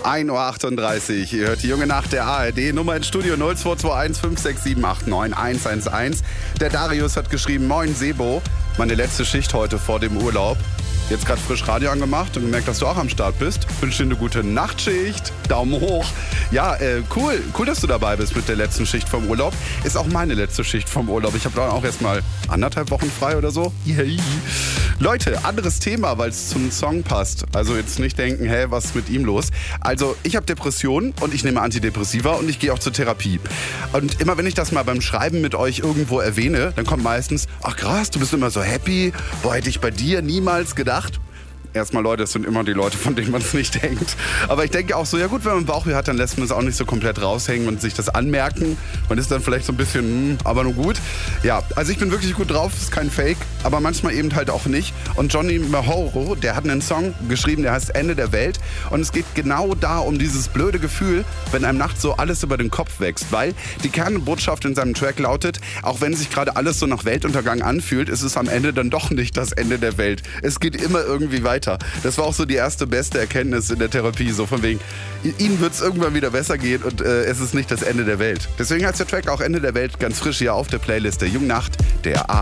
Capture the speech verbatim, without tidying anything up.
ein Uhr achtunddreißig. Ihr hört die junge Nacht der A R D. Nummer ins Studio null zwei zwei eins fünf sechs sieben acht neun eins eins eins. Der Darius hat geschrieben, moin Sebo, meine letzte Schicht heute vor dem Urlaub. Jetzt gerade frisch Radio angemacht und gemerkt, dass du auch am Start bist. Wünsche dir eine gute Nachtschicht. Daumen hoch. Ja, äh, cool. Cool, dass du dabei bist mit der letzten Schicht vom Urlaub. Ist auch meine letzte Schicht vom Urlaub. Ich habe dann auch erst mal anderthalb Wochen frei oder so. Yay. Leute, anderes Thema, weil es zum Song passt. Also jetzt nicht denken, hä, was ist mit ihm los? Also ich habe Depressionen und ich nehme Antidepressiva und ich gehe auch zur Therapie. Und immer wenn ich das mal beim Schreiben mit euch irgendwo erwähne, dann kommt meistens, ach krass, du bist immer so happy. Boah, hätte ich bei dir niemals gedacht. Erstmal, Leute, das sind immer die Leute, von denen man es nicht denkt. Aber ich denke auch so, ja gut, wenn man Bauchweh hat, dann lässt man es auch nicht so komplett raushängen und sich das anmerken. Man ist dann vielleicht so ein bisschen, hm, aber nur gut. Ja, also ich bin wirklich gut drauf, ist kein Fake, aber manchmal eben halt auch nicht. Und Johnny Mahoro, der hat einen Song geschrieben, der heißt Ende der Welt. Und es geht genau da um dieses blöde Gefühl, wenn einem nachts so alles über den Kopf wächst. Weil die Kernbotschaft in seinem Track lautet, auch wenn sich gerade alles so nach Weltuntergang anfühlt, ist es am Ende dann doch nicht das Ende der Welt. Es geht immer irgendwie weiter. Das war auch so die erste beste Erkenntnis in der Therapie, so von wegen, ihnen wird es irgendwann wieder besser gehen und äh, es ist nicht das Ende der Welt. Deswegen heißt der Track auch Ende der Welt ganz frisch hier auf der Playlist der Jungnacht der A.